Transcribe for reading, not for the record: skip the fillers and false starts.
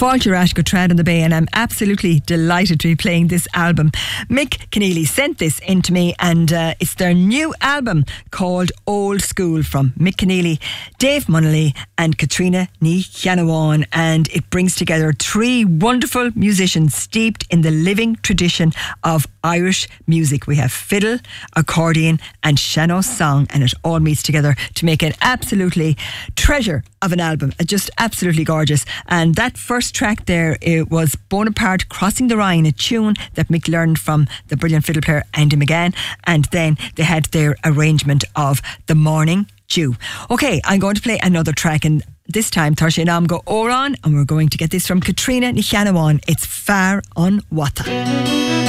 Fáilte Rash go Trad on the Bay, and I'm absolutely delighted to be playing this album. Mick Keneally sent this in to me, and it's their new album called Old School from Mick Keneally, Dave Munnelly and Katrina Ní Cheannaháin, and it brings together three wonderful musicians steeped in the living tradition of Irish music. We have fiddle, accordion and sean-nós song, and it all meets together to make an absolutely treasure of an album. Just absolutely gorgeous. And that first track there, it was Bonaparte Crossing the Rhine, a tune that Mick learned from the brilliant fiddle player Andy McGann, and then they had their arrangement of The Morning Dew. Okay, I'm going to play another track, and this time Thursday Nam go Oran, and we're going to get this from Katrina Ní Cheannaháin. It's Far on Wata.